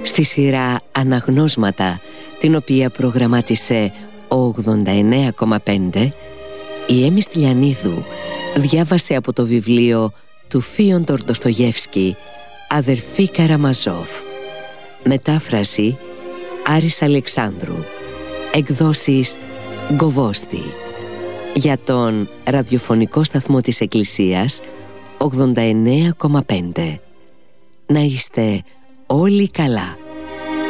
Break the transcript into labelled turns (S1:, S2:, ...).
S1: στη σειρά Αναγνώσματα, την οποία προγραμμάτισε ο 89,5, η Έμι Στυλιανίδου διάβασε από το βιβλίο του Φίοντορ Ντοστογεύσκη «Αδερφή Καραμαζόφ». Μετάφραση Άρης Αλεξάνδρου. Εκδόσεις Γκοβόστη. Για τον ραδιοφωνικό σταθμό της Εκκλησίας 89,5. Να είστε όλοι καλά.